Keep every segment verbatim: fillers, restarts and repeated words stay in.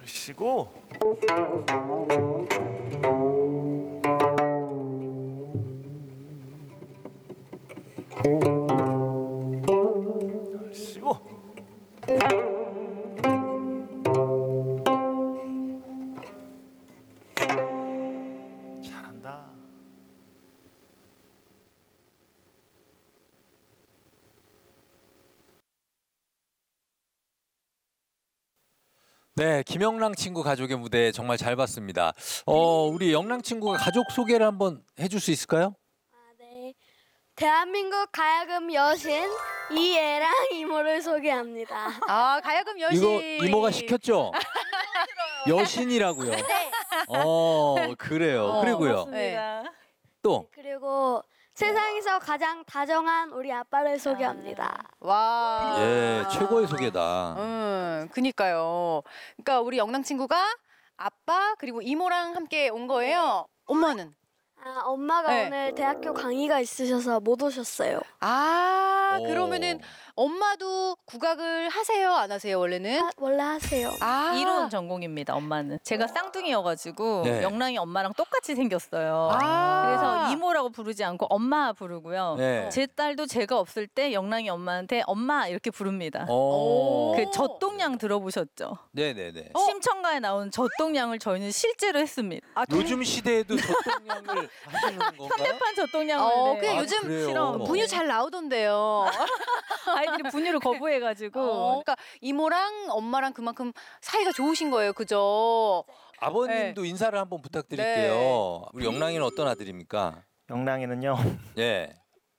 쉬고. 쉬고. 잘한다. 네, 김영랑 친구 가족의 무대 정말 잘 봤습니다. 어, 우리 영랑 친구가 가족 소개를 한번 해줄 수 있을까요? 아, 네. 대한민국 가야금 여신 이애랑 이모를 소개합니다. 아, 가야금 여신. 이거 이모가 시켰죠? 여신이라고요. 네. 어, 그래요. 어, 그리고요. 네. 또 그리고 세상에서 가장 다정한 우리 아빠를 소개합니다. 와. 예, 최고의 소개다. 음, 그니까요. 그러니까 우리 영랑 친구가 아빠 그리고 이모랑 함께 온 거예요. 엄마는? 아, 엄마가 네. 오늘 대학교 강의가 있으셔서 못 오셨어요. 아, 오. 그러면은 엄마도 국악을 하세요? 안 하세요, 원래는? 아, 원래 하세요. 아, 이론 전공입니다. 엄마는. 제가 쌍둥이여가지고 네. 영랑이 엄마랑 똑같이 생겼어요. 아. 그래서 이모라고 부르지 않고 엄마 부르고요. 네. 제 딸도 제가 없을 때 영랑이 엄마한테 엄마 이렇게 부릅니다. 어. 그 젖동양 들어보셨죠? 네네네. 심청가에 나온 젖동양을 저희는 실제로 했습니다. 아, 요즘 시대에도 젖동량을 하시는 건가요? 현대판 젖동양을 어, 네. 그냥 아, 요즘 그래요? 실험. 분유 잘 나오던데요. 아이들이 분유를 거부해가지고 어, 그러니까 이모랑 엄마랑 그만큼 사이가 좋으신 거예요, 그죠? 아버님도 인사를 한번 부탁드릴게요. 네. 우리 영랑이는 어떤 아들입니까? 영랑이는요. 예.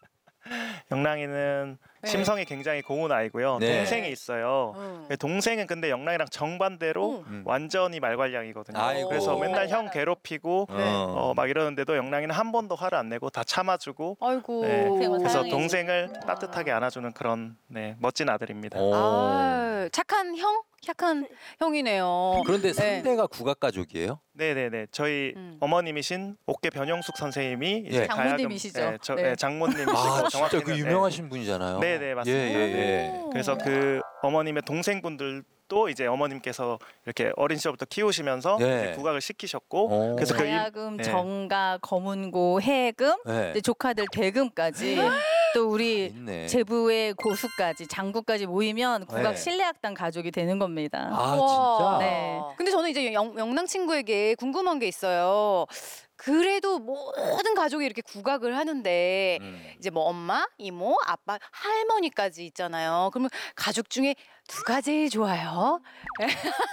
영랑이는 네. 심성이 굉장히 고운 아이고요. 네. 동생이 있어요. 음. 동생은 근데 영랑이랑 정반대로 음. 완전히 말괄량이거든요. 아이고. 그래서 맨날 형 괴롭히고 어. 어, 막 이러는데도 영랑이는 한 번도 화를 안 내고 다 참아주고 아이고. 네. 그래서 사랑해. 동생을 따뜻하게 안아주는 그런 네, 멋진 아들입니다. 오. 아, 착한 형? 착한 형이네요. 그런데 네. 상대가 국악 가족이에요? 네네네. 저희 음. 어머님이신 옥계 변영숙 선생님이 예. 이제 장모님이시죠? 가야금, 네, 저, 네. 네, 장모님이시고 아, 진짜 정확히는, 그 네. 유명하신 분이잖아요. 네네, 맞습니다. 예, 예, 예. 그래서 그 어머님의 동생분들도 이제 어머님께서 이렇게 어린 시절부터 키우시면서 예. 이제 국악을 시키셨고 오. 그래서 그 일- 가야금, 네. 정가, 검은고, 해금, 네. 이제 조카들 대금까지 또 우리 있네. 제부의 고수까지 장구까지 모이면 국악 네. 실내악단 가족이 되는 겁니다. 아, 우와. 진짜? 네. 근데 저는 이제 영, 영랑 친구에게 궁금한 게 있어요. 그래도 모든 가족이 이렇게 국악을 하는데 음. 이제 뭐 엄마, 이모, 아빠, 할머니까지 있잖아요. 그러면 가족 중에 누가 제일 좋아요?